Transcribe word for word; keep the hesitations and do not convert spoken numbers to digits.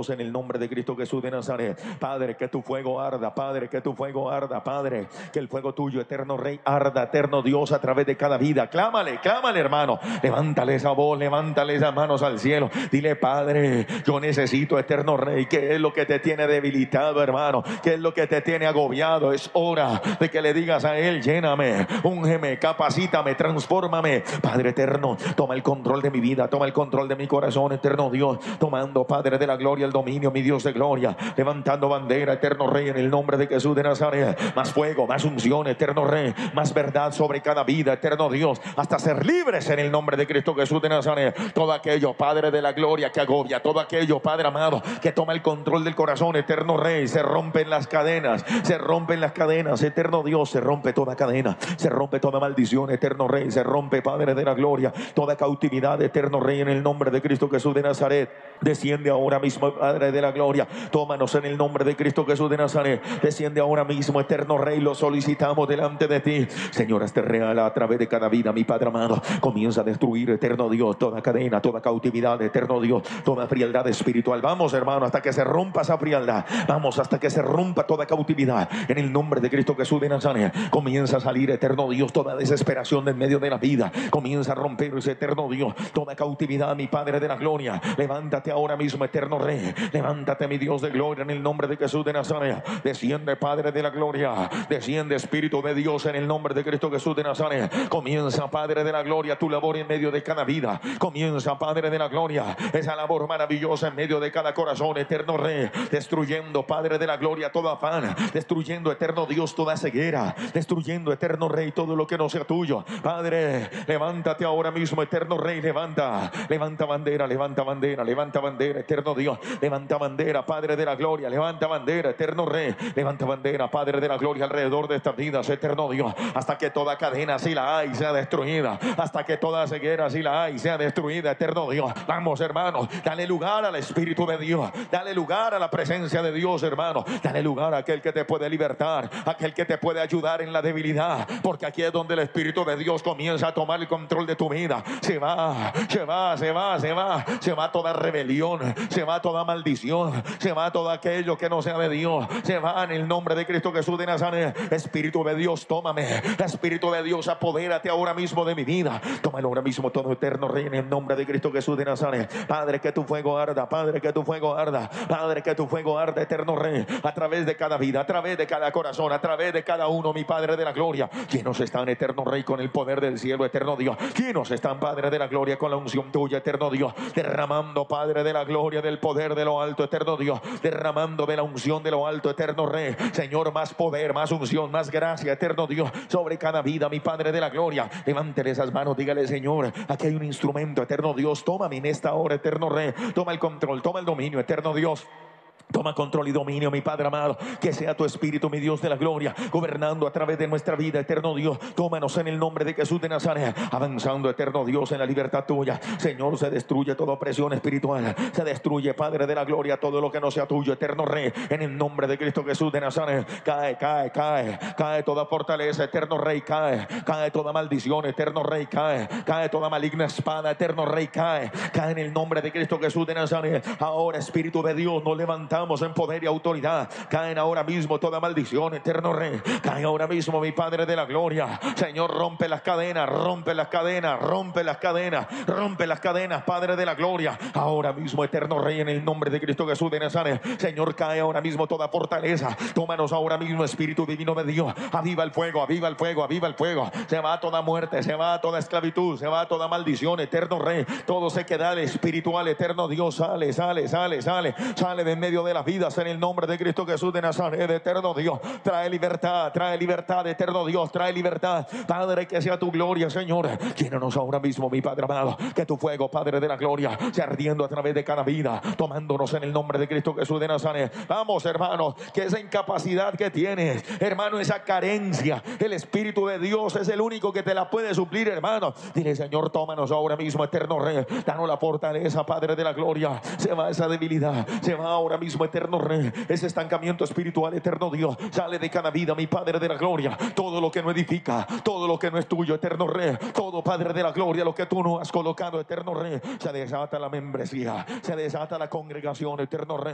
en el nombre de Cristo Jesús de Nazaret. Padre, que tu fuego arda, Padre, que tu fuego arda, Padre, que el fuego tuyo, eterno Rey, arda, eterno Dios, a través de cada vida. Clámale, clámale, hermano. Levántale esa voz, levántale esas manos al cielo. Dile: Padre, yo necesito, eterno Rey. ¿Qué es lo que te tiene debilitado, hermano? ¿Qué es lo que te tiene agobiado? Es hora de que le digas a Él: lléname, úngeme, capacítame, transfórmame. Padre eterno, toma el control de mi vida, toma el control de mi corazón, eterno Dios, tomando, Padre de la gloria, el dominio, mi Dios de gloria, levantando bandera, eterno Rey, en el nombre de Jesús de Nazaret. Más fuego, más unción, eterno Rey, más verdad sobre cada vida, eterno Dios, hasta ser libres en el nombre de Cristo Jesús de Nazaret. Todo aquello, Padre de la gloria, que agobia, todo aquello, Padre amado, que toma el control del corazón, eterno Rey, se rompen las cadenas, se rompen las cadenas, eterno Dios, se rompe toda cadena, se rompe toda maldición, eterno Rey, se rompe, Padre de la gloria, toda cautividad, eterno Rey, en el nombre de Cristo Jesús de Nazaret. Desciende ahora mismo, Padre de la gloria, tómanos en el nombre de Cristo Jesús de Nazaret. Desciende ahora mismo, eterno Rey, lo solicitamos delante de ti, Señor. Este real a través de cada vida, mi Padre amado, comienza a destruir, eterno Dios, toda cadena, toda cautividad, eterno Dios, toda frialdad espiritual. Vamos, hermano, hasta que se rompa esa frialdad, vamos, hasta que se rompa toda cautividad, en el nombre de Cristo Jesús de Nazaret. Comienza a salir, eterno Dios, toda desesperación en medio de la vida, comienza a romperse, eterno Dios, toda cautividad, mi Padre de la gloria. Levántate ahora mismo, eterno Rey, levántate, mi Dios de gloria, en el nombre de Jesús de Nazaret. Desciende, Padre de la gloria, desciende, Espíritu de Dios, en el nombre de Cristo Jesús de Nazaret. Comienza, Padre de la gloria, tu labor en medio de cada vida. Comienza, Padre de la gloria, esa labor maravillosa en medio de cada corazón, eterno Rey, destruyendo, Padre de la gloria, todo afán, destruyendo, eterno Dios, toda ceguera, destruyendo, eterno Rey, todo lo que no sea tuyo. Padre, levántate ahora mismo, eterno Rey, levanta, levanta bandera, levanta bandera, levanta bandera, eterno Dios, levanta bandera, Padre de la gloria, levanta bandera, eterno Rey, levanta bandera, Padre de la gloria, alrededor de estas vidas, eterno Dios, hasta que toda cadena, si la hay, sea destruida, hasta que toda ceguera, si la hay, sea destruida, eterno Dios. Vamos, hermanos, dale lugar al Espíritu de Dios, dale lugar a la presencia de Dios, hermano, dale lugar a aquel que te puede libertar, aquel que te puede ayudar en la debilidad, porque aquí es donde el Espíritu de Dios comienza a tomar el control de tu vida. Se va, se va, se va, se va, se va toda rebelión, se va toda maldición, se va todo aquello que no sea de Dios, se va en el nombre de Cristo Jesús de Nazaret. Espíritu de Dios, tómame, Espíritu de Dios, apodérate ahora mismo de mi vida, tómalo ahora mismo todo, eterno Rey, en el nombre de Cristo Jesús de Nazaret. Padre, que tu fuego arda, Padre, que tu fuego arda, Padre, que tu fuego arda, eterno Rey, a través de cada vida, a través de cada corazón, a través de cada uno, mi Padre de la gloria. ¿Quiénes están, eterno Rey, con el poder del cielo, eterno Dios? ¿Quiénes están, Padre de la gloria, con la unción tuya, eterno Dios? Derramando, Padre de la gloria, del poder de lo alto, eterno Dios, derramando de la unción de lo alto, eterno Rey. Señor, más poder, más unción, más gracia, eterno Dios, sobre cada vida, mi Padre de la gloria. Levántele esas manos, dígale: Señor, aquí hay un instrumento, eterno Dios, tómame en esta hora, eterno Rey, toma el control, toma el dominio, eterno Dios. Toma control y dominio, mi Padre amado, que sea tu Espíritu, mi Dios de la gloria, gobernando a través de nuestra vida, eterno Dios. Tómanos en el nombre de Jesús de Nazaret, avanzando, eterno Dios, en la libertad tuya. Señor, se destruye toda opresión espiritual, se destruye, Padre de la gloria, todo lo que no sea tuyo, eterno Rey, en el nombre de Cristo Jesús de Nazaret. Cae, cae, cae, cae toda fortaleza, eterno Rey, cae, cae toda maldición, eterno Rey, cae, cae toda maligna espada, eterno Rey, cae, cae en el nombre de Cristo Jesús de Nazaret. Ahora, Espíritu de Dios, nos levantamos en poder y autoridad. Caen ahora mismo toda maldición, eterno Rey. Cae ahora mismo, mi Padre de la gloria. Señor, rompe las cadenas, rompe las cadenas, rompe las cadenas, rompe las cadenas, Padre de la gloria. Ahora mismo, eterno Rey, en el nombre de Cristo Jesús de Nazaret. Señor, cae ahora mismo toda fortaleza. Tómanos ahora mismo, Espíritu divino de Dios. Aviva el fuego, aviva el fuego, aviva el fuego. Se va toda muerte, se va toda esclavitud, se va toda maldición, eterno Rey. Todo se queda espiritual, eterno Dios. Sale, sale, sale, sale, sale de en medio de las vidas, en el nombre de Cristo Jesús de Nazaret, eterno Dios. Trae libertad, trae libertad, eterno Dios, trae libertad, Padre, que sea tu gloria, Señor. Llénanos ahora mismo, mi Padre amado, que tu fuego, Padre de la gloria, sea ardiendo a través de cada vida, tomándonos en el nombre de Cristo Jesús de Nazaret. Vamos, hermanos, que esa incapacidad que tienes, hermano, esa carencia, el Espíritu de Dios es el único que te la puede suplir, hermano. Dile: Señor, tómanos ahora mismo, eterno Rey, danos la fortaleza, Padre de la gloria. Se va esa debilidad, se va ahora mismo, eterno Rey, ese estancamiento espiritual, eterno Dios. Sale de cada vida, mi Padre de la gloria, todo lo que no edifica, todo lo que no es tuyo, eterno Rey, todo, Padre de la gloria, lo que tú no has colocado, eterno Rey. Se desata la membresía, se desata la congregación, eterno Rey.